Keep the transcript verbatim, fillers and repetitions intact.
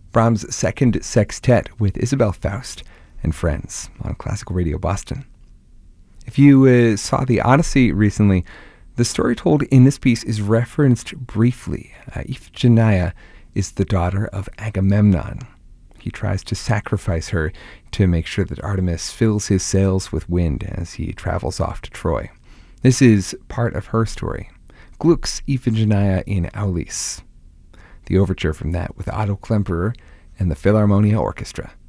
Brahms' Second Sextet with Isabel Faust and Friends on Classical Radio Boston. If you uh, saw The Odyssey recently, the story told in this piece is referenced briefly. Uh, Iphigenia is the daughter of Agamemnon. He tries to sacrifice her to make sure that Artemis fills his sails with wind as he travels off to Troy. This is part of her story. Gluck's Iphigenia in Aulis. The overture from that with Otto Klemperer and the Philharmonia Orchestra.